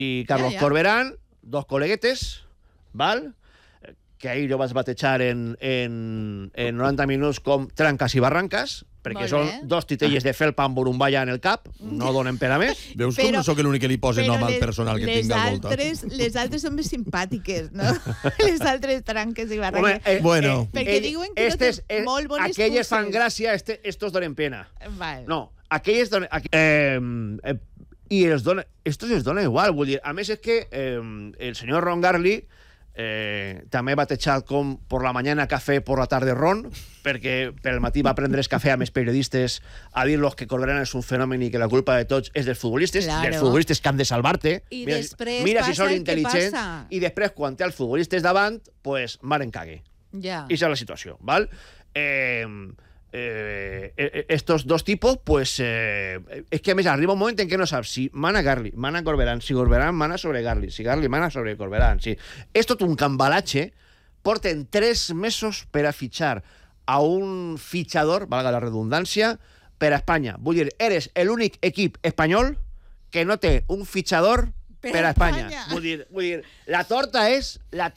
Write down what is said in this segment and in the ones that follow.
i Carlos Corberán, dos col·leguetes, val? Que ahir jo vaig batejar en 90 minuts com tranques i barranques, perquè són dos titelles de felpa amb borumballa en el cap, no donen per a més. Veus com no sóc l'únic que li posa nom al personal que tinc al voltant? Les altres són més simpàtiques, no? Les altres tranques i barranques. Bueno. Perquè diuen que no té molt bones curses. Aquelles fan gràcia, estos donen pena. No, aquelles donen... I estos els dona igual, vull dir, a més és que el senyor Ron Garley també ha batejat com por la mañana café, por la tarde ron, perquè per el matí va prendre cafè amb els periodistes a dir-los que Corberán és un fenomen i que la culpa de tots és dels futbolistes, dels futbolistes que han de salvar-te. I després mira si són passa el que intel·ligents. passa. I després, quan té els futbolistes davant, pues, mar en cague. Ja. I és la situació, val? Estos dos tipos, pues, es que a més arriba un moment en què no saps si mana Garley, mana Corberán, si Corberán mana sobre Garley, si Garley mana sobre Corberán. Si... És tot un cambalache. Porten 3 mesos per a fitxar a un fitxador, valga la redundància, per a Espanya. Vull dir, eres l'únic equip espanyol que no té un fitxador per a Espanya. Vull dir, la torta és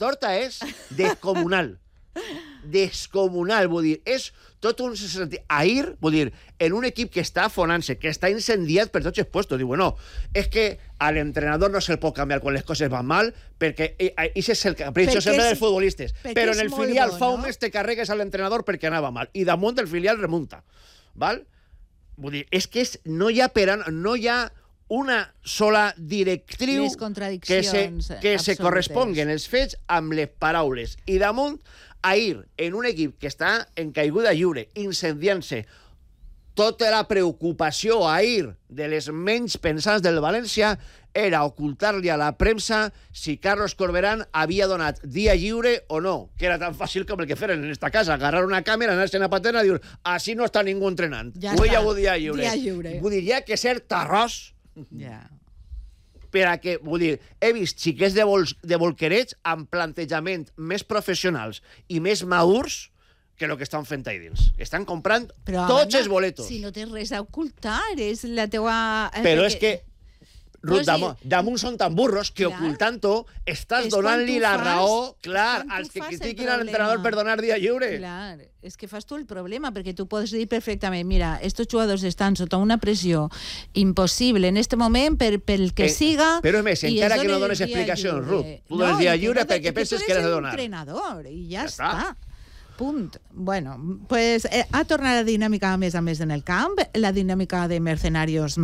descomunal. Descomunal, vull dir, és tot un... Ahir, vull dir, en un equip que està afonant-se, que està incendiat per tots els puestos, diu, bueno, és que a l'entrenador no se'l pot canviar quan les coses van mal, perquè això és el capritxo sempre dels futbolistes, però en el filial fa un mes te carregues a l'entrenador perquè anava mal, i damunt el filial remunta, val? Vull dir, és que no hi ha una sola directriu que se corresponguen els fets amb les paraules. I damunt, ahir, en un equip que està en caiguda lliure, incendiant-se, tota la preocupació ahir de les menys pensants del València era ocultar-li a la premsa si Carlos Corberán havia donat dia lliure o no, que era tan fàcil com el que feren en esta casa, agarrar una càmera, anar-se a Paterna i dir, així no està ningú entrenant. Avui hi ha hagut dia lliure. Vull dir, hi ha que ser tarròs per a que, vull dir, he vist xiquets de bolquerets amb plantejament més professionals i més madurs que el que estan fent ahí dins. Estan comprant tots els boletos. Si no tens res a ocultar, és la teua... Però és que Ruth, damunt són tan burros que ocultant-ho estàs donant-li la raó, clar, als que critiquin a l'entrenador per donar dia lliure. Clar, és que fas tu el problema, perquè tu pots dir perfectament, mira, estos jugadors estan sota una pressió impossible en este moment pel que siga... Però és més, encara que no dones explicacions, Ruth, tu dones dia lliure perquè penses que l'has de donar. Tu eres l'entrenador i ja està. Punt. Bueno, pues ha tornat la dinàmica més a més en el camp, la dinàmica de mercenarios.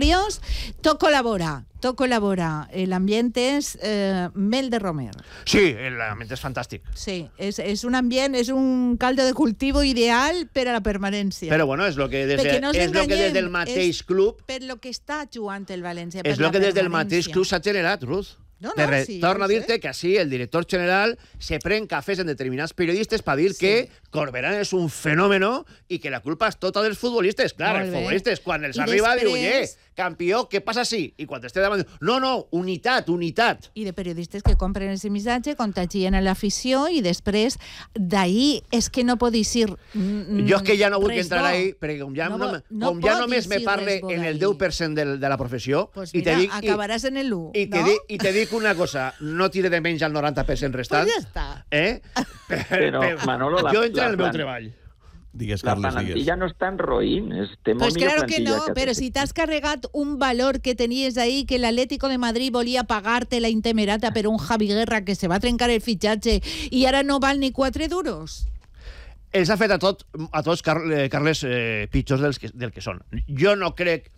Tot col·labora. L'ambient és mel de romer. Sí, l'ambient és fantàstic. Sí, és un ambient, és un caldo de cultivo ideal per a la permanència. Però bueno, és lo que des del mateix club... Per lo que està jugant el València. És lo que des del mateix club s'ha generat, Ruth. Torno a dir-te que així el director general se pren cafès en determinats periodistes per dir que Corberán és un fenòmeno i que la culpa és tota dels futbolistes. Clar, els futbolistes, quan els arriba, diu, campió, què passa així? I quan esté davant, no, unitat. I de periodistes que compren aquest missatge, contagien a l'afició i després d'ahir és que no podis dir jo és que ja no vull entrar ahí, perquè com ja només me parle en el 10% de la professió, i te dic... acabaràs en el 1, no? I te dic una cosa, no tire de menys al 90% restant. Pues ja està. Però, Manolo, jo entro en el meu treball. Digues, Carles, la plantilla no està en roïn. Té molt millor claro plantilla que no, però si t'has carregat un valor que tenies ahí, que l'Atlético de Madrid volia pagar-te la intemerata per un Javi Guerra que se va trencar el fitxatge i ara no val ni 4 duros. Els ha fet a tots, Carles, pitjors del que són. Jo no crec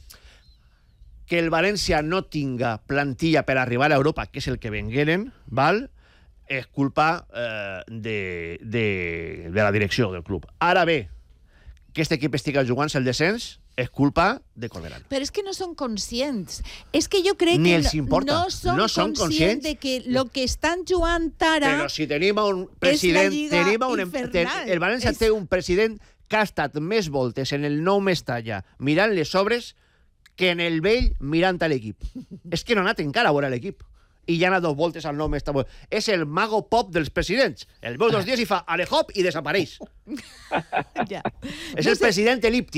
que el València no tinga plantilla per arribar a Europa, que és el que vengueren, val? És culpa de la direcció del club. Ara bé, que aquest equip estigui jugant el descens és culpa de Corberán. Però és que no són conscients. És que jo crec que no són conscients de que el que estan jugant ara... Però si tenim un president... És la Lliga infernal. El València té un president que ha estat més voltes en el nou Mestalla mirant les obres que en el vell mirant a l'equip. És que no ha anat encara a veure l'equip. I ja ha anat 2 voltes al nou Mestalla. És el mago pop dels presidents. El veus 2 dies i fa alejop i desapareix. És el president elíptic.